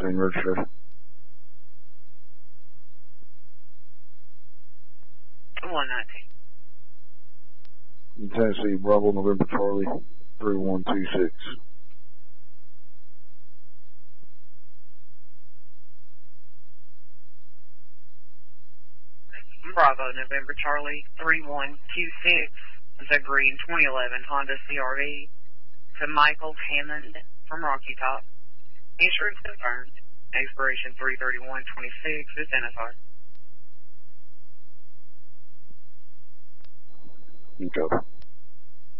15 registration. 119. Tennessee, Bravo, November, Charlie, 3126. Bravo, November, Charlie, 3126. It's a green 2011 Honda CR-V to Michael Hammond from Rocky Top. Insurance confirmed. Expiration 3/31/26 with NSR. Okay.